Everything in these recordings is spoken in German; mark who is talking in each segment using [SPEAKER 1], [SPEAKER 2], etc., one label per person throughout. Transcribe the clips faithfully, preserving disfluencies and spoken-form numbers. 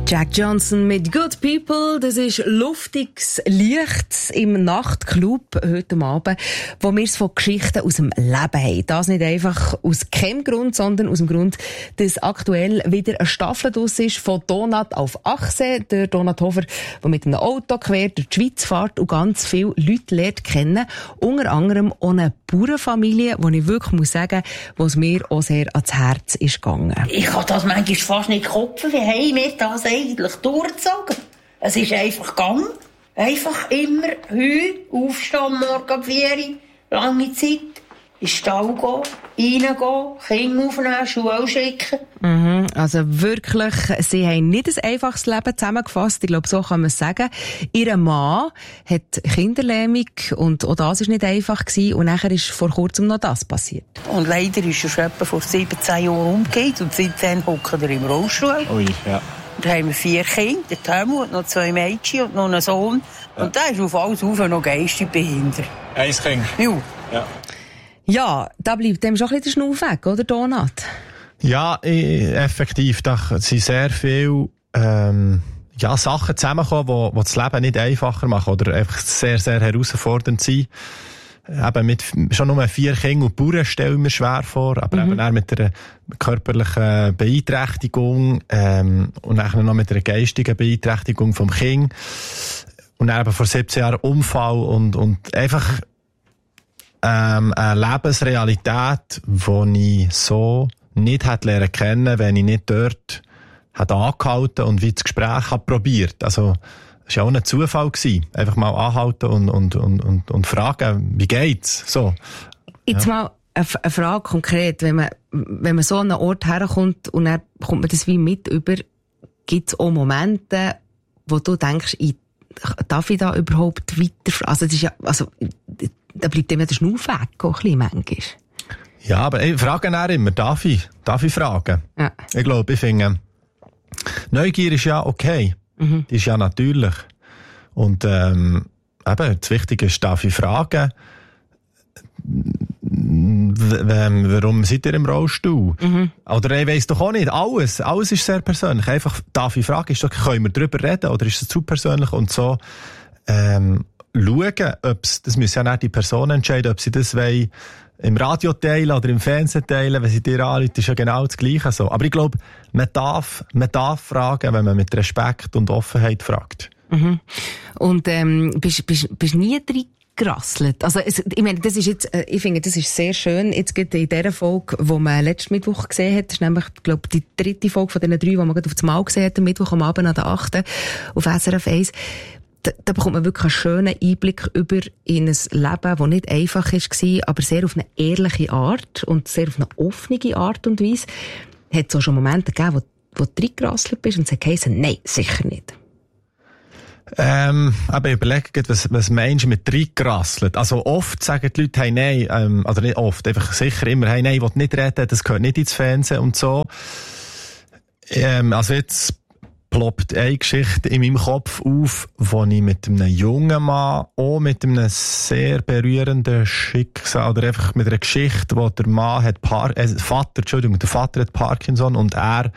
[SPEAKER 1] Jack Johnson mit Good People. Das ist luftiges Licht im Nachtclub heute Abend, wo wir es von Geschichten aus dem Leben haben. Das nicht einfach aus keinem Grund, sondern aus dem Grund, dass aktuell wieder eine Staffel draus ist von Donat auf Achse. Der Donat Hofer, der mit einem Auto quer durch die Schweiz fährt und ganz viele Leute lernt kennen. Unter anderem auch eine Bauernfamilie, die ich wirklich muss sagen, was mir auch sehr ans Herz ist gegangen.
[SPEAKER 2] Ich kann das manchmal fast nicht kopfen. Wie haben wir das eigentlich durchgezogen? Es ist einfach gegangen. Einfach immer heu, aufstehen, morgen ab vier Uhr, lange Zeit, in den Stall gehen, reingehen, Kinder aufnehmen, Schule schicken.
[SPEAKER 1] Mhm, also wirklich, sie haben nicht ein einfaches Leben zusammengefasst. Ich glaube, so kann man es sagen. Ihr Mann hat Kinderlähmung und auch das war nicht einfach gewesen. Und nachher ist vor kurzem noch das passiert.
[SPEAKER 2] Und leider ist er schon etwa vor siebzehn Jahren umgekehrt und seitdem hockt er im Rollstuhl.
[SPEAKER 3] Ui, ja.
[SPEAKER 2] Da haben wir vier Kinder, der Helmut, noch zwei Mädchen und noch einen Sohn. Ja. Und der ist auf alles auf noch geistig behindert.
[SPEAKER 3] Ein Kind?
[SPEAKER 2] Ja.
[SPEAKER 3] Ja.
[SPEAKER 1] Ja, da bleibt dem schon ein bisschen der Schnuff weg, oder Donat?
[SPEAKER 3] Ja, effektiv. Da sind sehr viele ähm, ja, Sachen zusammengekommen, die das Leben nicht einfacher machen oder einfach sehr, sehr herausfordernd sind. Eben mit schon nur vier Kindern und Bauern stelle ich mir schwer vor, aber mhm. eben auch mit einer körperlichen Beeinträchtigung ähm, und dann noch mit einer geistigen Beeinträchtigung vom Kind. Und dann eben vor siebzehn Jahren Unfall und, und einfach ähm, eine Lebensrealität, die ich so nicht hätte lernen können, wenn ich nicht dort hätte angehalten und wie das Gespräch habe probiert. Also, es war ja auch ein Zufall gewesen. Einfach mal anhalten und, und, und, und, und fragen, wie geht's? So.
[SPEAKER 1] Jetzt
[SPEAKER 3] Ja.
[SPEAKER 1] mal eine, eine Frage konkret. Wenn man, wenn man so an einen Ort herkommt und dann kommt man das wie mit über, gibt es auch Momente, wo du denkst, ich, darf ich da überhaupt weiter, also das ist ja, also, da bleibt immer der Schnuff weg, auch ein bisschen manchmal.
[SPEAKER 3] Ja, aber ich frage dann immer, darf ich? Darf ich fragen?
[SPEAKER 1] Ja.
[SPEAKER 3] Ich glaube, ich finde, Neugier ist ja okay. Mhm. Die ist ja natürlich. Und ähm, eben, das Wichtige ist, darf ich fragen, warum seid ihr im Rollstuhl? Mhm. Oder ich weiss doch auch nicht, alles, alles ist sehr persönlich. Einfach, darf ich fragen, ist doch, können wir darüber reden oder ist es zu persönlich? Und so ähm, schauen, ob's, das müssen ja nicht die Personen entscheiden, ob sie das wollen, im Radio teilen oder im Fernsehen teilen, wenn sie dir anrufen, ist ja genau das Gleiche so. Aber ich glaube, man darf, man darf fragen, wenn man mit Respekt und Offenheit fragt.
[SPEAKER 1] Mhm. Und ähm, bist, bist, bist nie reingerasselt? Also es, ich meine, das ist jetzt, äh, ich finde, das ist sehr schön. Jetzt geht in dieser Folge, die man letzten Mittwoch gesehen hat, das ist nämlich, glaube ich, die dritte Folge von diesen drei, die man gerade auf das Mal gesehen hat, am Mittwoch am Abend an der achten auf S R F eins. Da, da bekommt man wirklich einen schönen Einblick über in ein Leben, das nicht einfach war, aber sehr auf eine ehrliche Art und sehr auf eine offene Art und Weise. Hat es auch schon Momente gegeben, wo, wo du reingerasselt bist und es hat geheißen, nein, sicher nicht.
[SPEAKER 3] Ähm, aber ich überlege, was, was meinst du mit reingerasselt? Also oft sagen die Leute, hey, nein, ähm, also nicht oft, einfach sicher immer, hey, nein, ich will nicht reden, das gehört nicht ins Fernsehen und so. Ähm, also jetzt ploppt eine Geschichte in meinem Kopf auf, wo ich mit einem jungen Mann, auch mit einem sehr berührenden Schicksal, oder einfach mit einer Geschichte, wo der Mann hat, Par- äh, Vater, Entschuldigung, der Vater hat Parkinson und er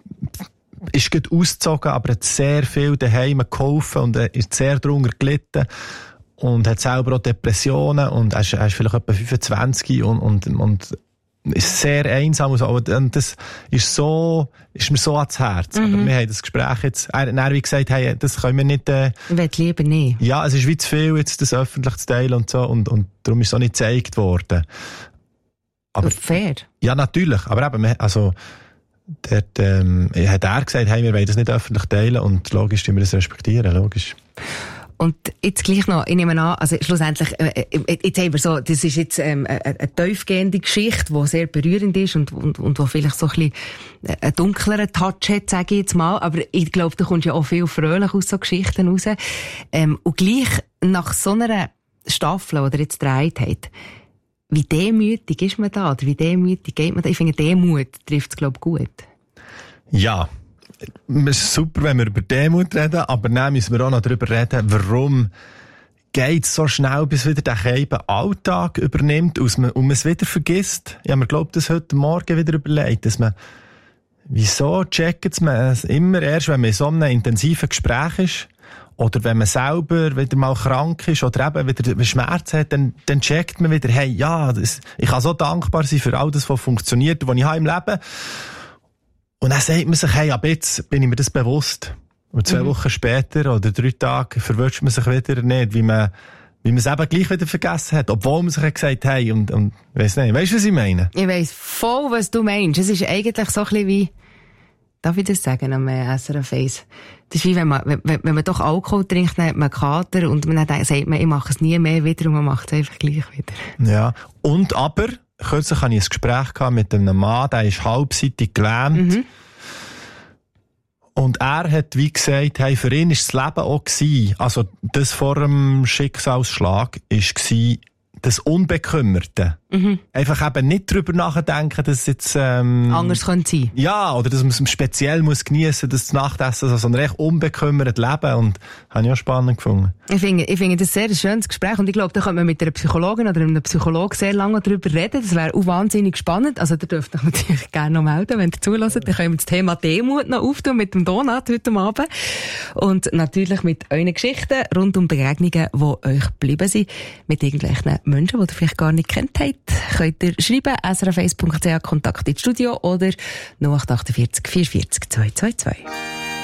[SPEAKER 3] ist gut ausgezogen, aber hat sehr viel daheim geholfen und er ist sehr drunter gelitten und hat selber auch Depressionen und er ist, er ist vielleicht etwa fünfundzwanzig und, und, und ist sehr einsam und so, aber das ist so, ist mir so ans Herz. Mhm. Aber wir haben das Gespräch jetzt, er hat dann wie gesagt, hey, das können wir nicht, äh,
[SPEAKER 1] ich will lieber nicht.
[SPEAKER 3] Ja, es ist wie zu viel, jetzt das öffentlich zu teilen und so, und, und darum ist es auch nicht gezeigt worden. Aber,
[SPEAKER 1] fair.
[SPEAKER 3] Ja, natürlich, aber eben, also, dort, ähm, hat er gesagt, hey, wir wollen das nicht öffentlich teilen und logisch, wir das respektieren, logisch.
[SPEAKER 1] Und jetzt gleich noch, ich nehme an, also schlussendlich, äh, äh, jetzt haben wir so, das ist jetzt ähm, eine, eine tiefgehende Geschichte, die sehr berührend ist und, und, und wo vielleicht so ein bisschen einen dunkleren Touch hat, sage ich jetzt mal. Aber ich glaube, da kommt ja auch viel fröhlich aus so Geschichten raus. Ähm, und gleich nach so einer Staffel, die ihr jetzt gedreht habt, wie demütig ist man da? Oder wie demütig geht man da? Ich finde, Demut trifft es, glaube ich, gut.
[SPEAKER 3] Ja. Es ist super, wenn wir über Demut reden, aber dann müssen wir auch noch darüber reden, warum geht es so schnell, bis wieder der Keiben Alltag übernimmt und man es wieder vergisst. Ich habe mir, glaube ich, das heute Morgen wieder überlegt, dass man wieso checkt man es immer erst, wenn man in so einem intensiven Gespräch ist? Oder wenn man selber wieder mal krank ist oder eben wieder Schmerzen hat, dann, dann checkt man wieder, hey, ja, das, ich kann so dankbar sein für all das, was funktioniert, was ich habe im Leben. Und dann sagt man sich, hey, ab jetzt bin ich mir das bewusst. Und zwei mhm. Wochen später oder drei Tage verwünscht man sich wieder nicht, wie man, wie man es eben gleich wieder vergessen hat, obwohl man sich hat gesagt hat, hey, und, und, weiss nicht, weisst du, was ich meine?
[SPEAKER 1] Ich weiss voll, was du meinst. Es ist eigentlich so ein bisschen wie, darf ich das sagen am S R F eins? Das ist wie wenn man, wenn, wenn man doch Alkohol trinkt, dann hat man Kater und man dann sagt man, ich mache es nie mehr wieder und man macht es einfach gleich wieder.
[SPEAKER 3] Ja. Und aber, kürzlich hatte ich ein Gespräch gehabt mit einem Mann, der ist halbseitig gelähmt. Mhm. Und er hat wie gesagt, hey, für ihn war das Leben auch gewesen, also das vor dem Schicksalsschlag, ist gewesen, das Unbekümmerte. Mhm. Einfach eben nicht drüber nachdenken, dass es jetzt, ähm,
[SPEAKER 1] anders könnte sein.
[SPEAKER 3] Ja, oder dass man es speziell muss geniessen, das Nachtessen, also so ein recht unbekümmert Leben. Und habe ich auch spannend gefunden.
[SPEAKER 1] Ich finde, ich finde das sehr ein schönes Gespräch. Und ich glaube, da könnte man mit einer Psychologin oder einem Psychologen sehr lange darüber reden. Das wäre auch wahnsinnig spannend. Also, ihr dürft euch natürlich gerne noch melden, wenn ihr zuhört. Dann können wir das Thema Demut noch auftun mit dem Donat heute Abend. Und natürlich mit euren Geschichten rund um Begegnungen, die euch geblieben sind. Mit irgendwelchen Menschen, die ihr vielleicht gar nicht kennt habt. Könnt ihr schreiben, s r f eins punkt c h, Kontakt ins Studio oder null acht acht vier vier vier vier zwei zwei zwei.